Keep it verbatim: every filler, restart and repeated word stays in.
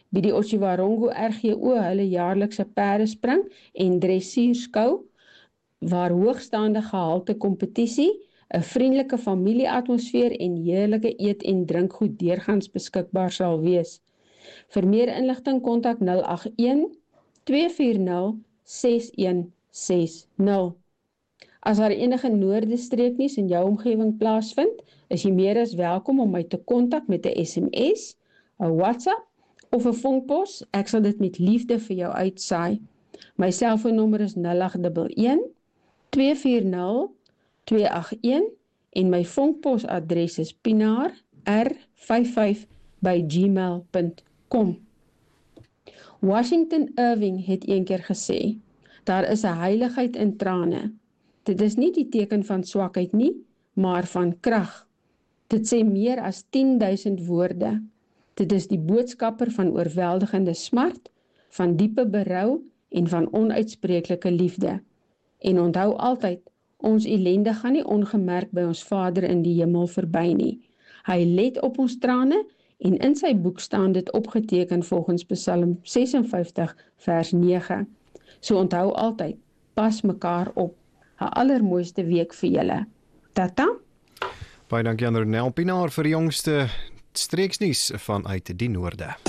by die Otjiwarongo R G O hulle jaarlikse perdespring en dressuurskou, waar hoogstaande gehalte kompetisie, 'n vriendelike familieatmosfeer en heerlike eet- en drinkgoed deurgangs beskikbaar sal wees. Vir meer inligting kontak nul agt een, twee vier nul, ses een ses nul. As daar enige noordestreeknuus in jou omgewing plaasvind, is jy meer as welkom om my te kontak met 'n S M S, 'n WhatsApp of 'n vonkpos. Ek sal dit met liefde vir jou uitsaai. My selfoonnommer is nul agt een, twee vier nul, twee agt een en my vonkposadres is pienaar r vyf vyf by gmail punt com. Washington Irving het eendag gesê, daar is 'n heiligheid in trane. Dit is nie die teken van swakheid nie, maar van krag. Dit sê meer as tien duisend woorde. Dit is die boodskapper van oorweldigende smart, van diepe berou en van onuitspreeklike liefde. En onthou altyd, ons ellende gaan nie ongemerk by ons Vader in die hemel verby nie. Hy let op ons trane en in sy boek staan dit opgeteken volgens Psalm ses en vyftig vers nege. So onthou altyd, pas mekaar op. 'n Allermooiste week vir julle. Tata. Baie dankie aan Ronel Pinaar vir die jongste streeksnuus vanuit die noorde.